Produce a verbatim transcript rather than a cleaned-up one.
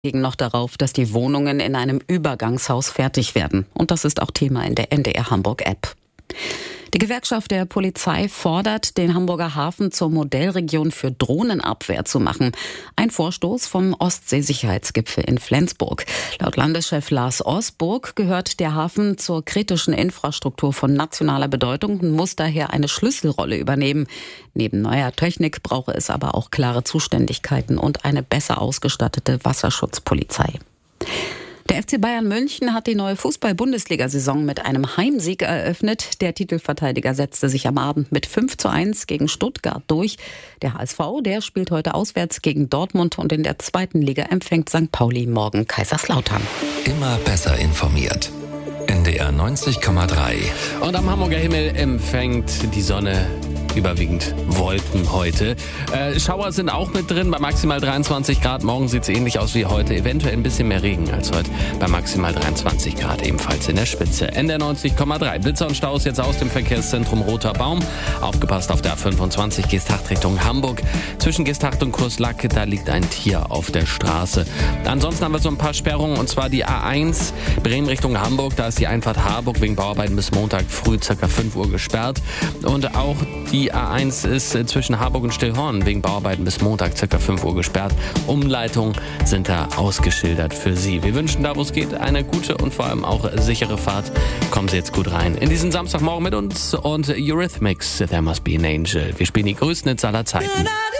Legen noch darauf, dass die Wohnungen in einem Übergangshaus fertig werden. Und das ist auch Thema in der N D R Hamburg App. Die Gewerkschaft der Polizei fordert, den Hamburger Hafen zur Modellregion für Drohnenabwehr zu machen. Ein Vorstoß vom Ostsee-Sicherheitsgipfel in Flensburg. Laut Landeschef Lars Osburg gehört der Hafen zur kritischen Infrastruktur von nationaler Bedeutung und muss daher eine Schlüsselrolle übernehmen. Neben neuer Technik brauche es aber auch klare Zuständigkeiten und eine besser ausgestattete Wasserschutzpolizei. Der F C Bayern München hat die neue Fußball-Bundesliga-Saison mit einem Heimsieg eröffnet. Der Titelverteidiger setzte sich am Abend mit fünf zu eins gegen Stuttgart durch. Der H S V, der spielt heute auswärts gegen Dortmund und in der zweiten Liga empfängt Sankt Pauli morgen Kaiserslautern. Immer besser informiert. N D R neunzig Komma drei. Und am Hamburger Himmel empfängt die Sonne überwiegend Wolken heute. Äh, Schauer sind auch mit drin bei maximal dreiundzwanzig Grad. Morgen sieht es ähnlich aus wie heute. Eventuell ein bisschen mehr Regen als heute bei maximal dreiundzwanzig Grad, ebenfalls in der Spitze. N D R neunzig Komma drei. Blitzer und Staus jetzt aus dem Verkehrszentrum Roter Baum. Aufgepasst auf der A fünfundzwanzig Geesthacht Richtung Hamburg. Zwischen Geesthacht und Kurslacke, da liegt ein Tier auf der Straße. Ansonsten haben wir so ein paar Sperrungen, und zwar die A eins Bremen Richtung Hamburg. Da ist die Einfahrt Harburg wegen Bauarbeiten bis Montag früh ca. fünf Uhr gesperrt. Und auch die Die A eins ist zwischen Harburg und Stillhorn wegen Bauarbeiten bis Montag ca. fünf Uhr gesperrt. Umleitungen sind da ausgeschildert für Sie. Wir wünschen da, wo es geht, eine gute und vor allem auch sichere Fahrt. Kommen Sie jetzt gut rein in diesen Samstagmorgen mit uns und Eurythmics, There Must Be an Angel. Wir spielen die größten Hits aller Zeiten.